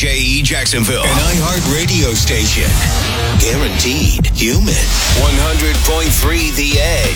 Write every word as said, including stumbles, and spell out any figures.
J E Jacksonville, an iHeart radio station. Guaranteed human. one hundred point three The Edge.